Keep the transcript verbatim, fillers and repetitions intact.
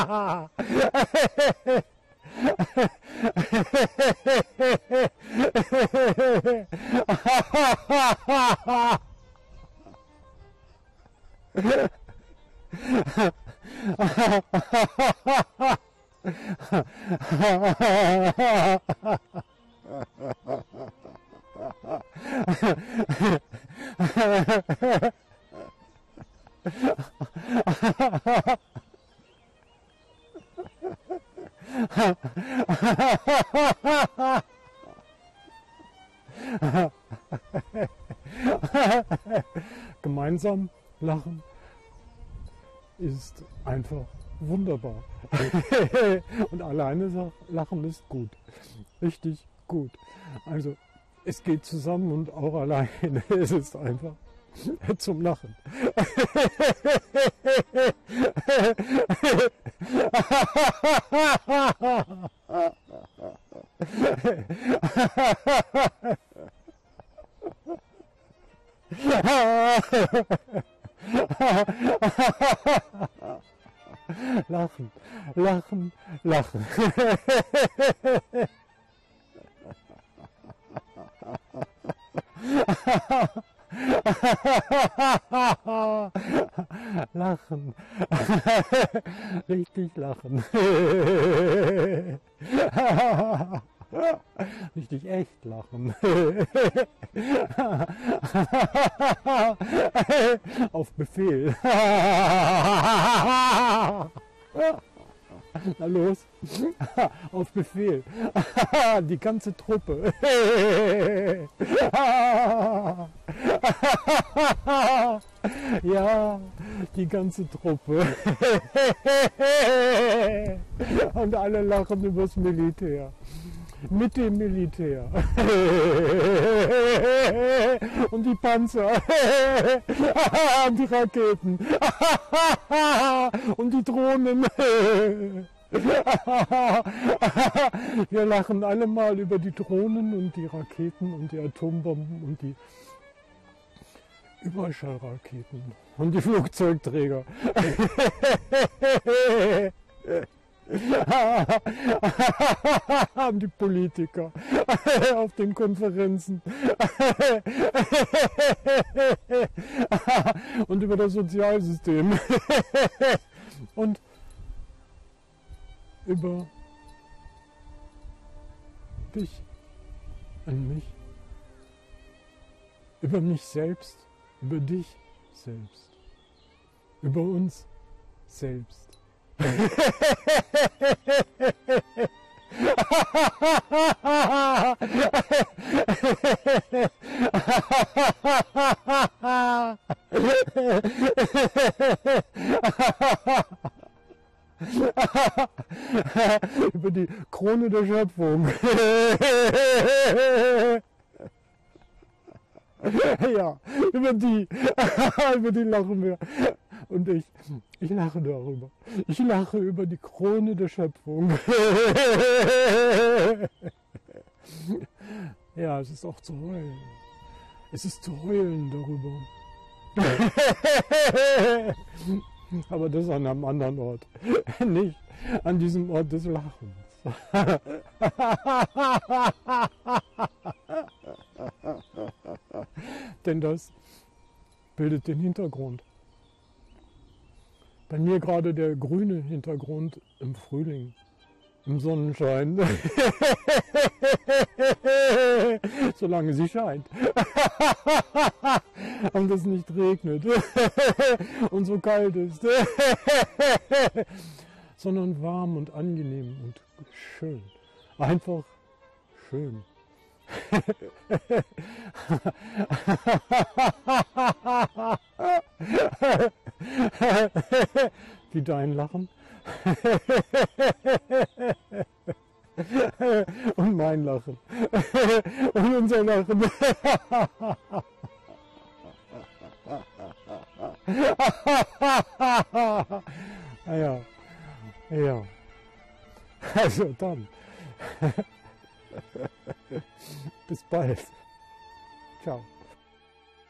Gemeinsam lachen ist einfach wunderbar. Und alleine lachen ist gut. Richtig gut. Also es geht zusammen und auch alleine. Es ist einfach zum Lachen. Lachen, lachen, lachen. Lachen. Richtig lachen. Richtig echt lachen. Auf Befehl. Na los. Auf Befehl. Die ganze Truppe. Ja, die ganze Truppe. Und alle lachen übers Militär. Mit dem Militär. Und die Panzer. Und die Raketen. Und die Drohnen. Wir lachen alle mal über die Drohnen und die Raketen und die Atombomben und die Überschallraketen und die Flugzeugträger. Die Politiker auf den Konferenzen und über das Sozialsystem und über dich und mich, über mich selbst, über dich selbst, über uns selbst. Über die Krone der Schöpfung. Ja, über die, über die lachen wir. Und ich, ich lache darüber. Ich lache über die Krone der Schöpfung. Ja, es ist auch zu heulen. Es ist zu heulen darüber. Aber das an einem anderen Ort. Nicht an diesem Ort des Lachens. Denn das bildet den Hintergrund. Bei mir gerade der grüne Hintergrund im Frühling, im Sonnenschein, solange sie scheint und es nicht regnet und so kalt ist, sondern warm und angenehm und schön, einfach schön. Wie dein Lachen und mein Lachen und unser Lachen. Ja, ja. Also dann. Bis bald. Ciao.